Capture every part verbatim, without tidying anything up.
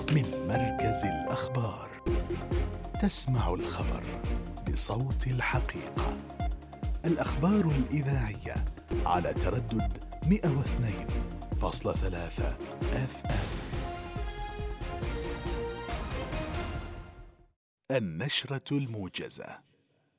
من مركز الأخبار. تسمع الخبر بصوت الحقيقة. الأخبار الإذاعية على تردد مئة واثنين فاصلة ثلاثة اف ام. النشرة الموجزة.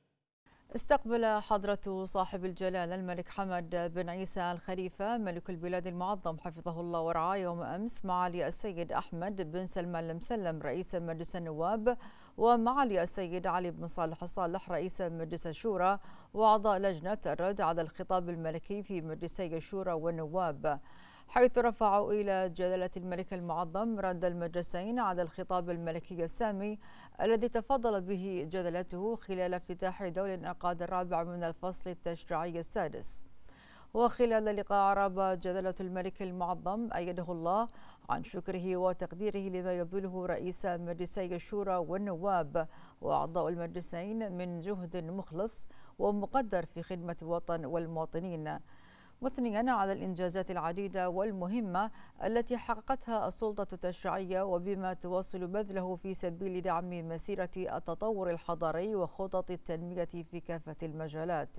استقبل حضرة صاحب الجلالة الملك حمد بن عيسى آل خليفة ملك البلاد المعظم حفظه الله ورعاه يوم أمس معالي السيد أحمد بن سلمان المسلم رئيس مجلس النواب ومعالي السيد علي بن صالح الصالح رئيس مجلس الشورى وأعضاء لجنة الرد على الخطاب الملكي في مجلسي الشورى والنواب، حيث رفعوا إلى جلالة الملك المعظم رد المجلسين على الخطاب الملكي السامي الذي تفضل به جلالته خلال افتتاح دور الانعقاد الرابع من الفصل التشريعي السادس. وخلال اللقاء عرب جلالة الملك المعظم أيده الله عن شكره وتقديره لما يبذله رئيس مجلسي الشورى والنواب وأعضاء المجلسين من جهد مخلص ومقدر في خدمة الوطن والمواطنين، مثنيا على الإنجازات العديدة والمهمة التي حققتها السلطة التشريعية وبما تواصل بذله في سبيل دعم مسيرة التطور الحضاري وخطط التنمية في كافة المجالات.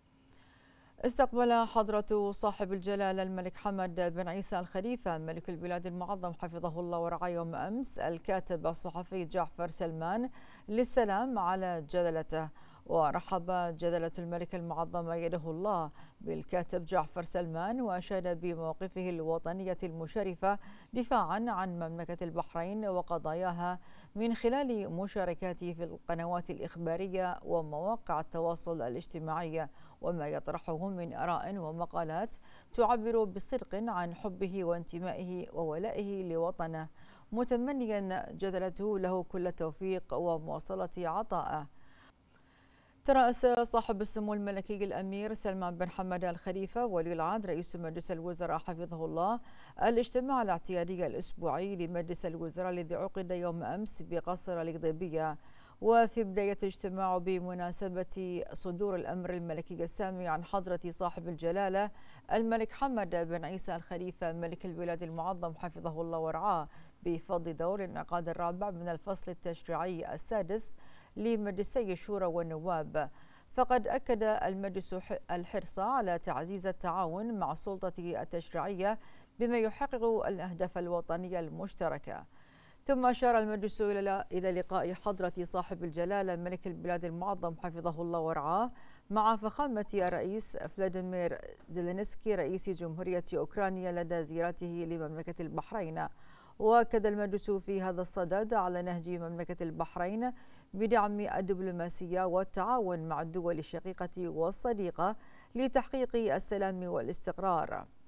استقبل حضرة صاحب الجلالة الملك حمد بن عيسى آل خليفة ملك البلاد المعظم حفظه الله ورعاه يوم أمس الكاتب الصحفي جعفر سلمان للسلام على جلالته، ورحب جلالة الملك المعظم أيده الله بالكاتب جعفر سلمان وأشاد بموقفه الوطنية المشرفة دفاعا عن مملكة البحرين وقضاياها من خلال مشاركاته في القنوات الإخبارية ومواقع التواصل الاجتماعي وما يطرحه من آراء ومقالات تعبر بصدق عن حبه وانتمائه وولائه لوطنه، متمنيا جلالته له كل التوفيق ومواصلة عطائه. ترأس صاحب السمو الملكي الأمير سلمان بن حمد آل خليفة ولي العهد رئيس مجلس الوزراء حفظه الله الاجتماع الاعتيادي الأسبوعي لمجلس الوزراء الذي عقد يوم أمس بقصر القضيبية، وفي بداية اجتماع بمناسبة صدور الأمر الملكي السامي عن حضرة صاحب الجلالة الملك حمد بن عيسى آل خليفة ملك البلاد المعظم حفظه الله ورعاه بفضل دور الانعقاد الرابع من الفصل التشريعي السادس لمجلسي الشورى والنواب، فقد أكد المجلس الحرص على تعزيز التعاون مع السلطة التشريعية بما يحقق الأهداف الوطنية المشتركة. ثم أشار المجلس إلى لقاء حضرة صاحب الجلالة ملك البلاد المعظم حفظه الله ورعاه مع فخامة الرئيس فلاديمير زيلينسكي رئيس جمهورية أوكرانيا لدى زيارته لمملكة البحرين، وأكد المجلس في هذا الصدد على نهج مملكة البحرين بدعم الدبلوماسية والتعاون مع الدول الشقيقة والصديقة لتحقيق السلام والاستقرار.